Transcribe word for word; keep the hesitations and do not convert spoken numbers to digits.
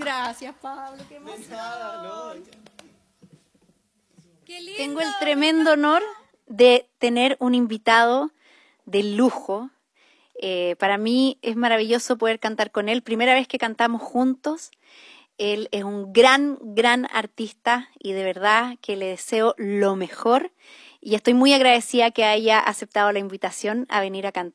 gracias, Pablo. Qué emoción. Nada, no. Qué lindo. Tengo el tremendo honor de tener un invitado de lujo. Eh, para mí es maravilloso poder cantar con él. Primera vez que cantamos juntos. Él es un gran, gran artista y de verdad que le deseo lo mejor. Y estoy muy agradecida que haya aceptado la invitación a venir a cantar.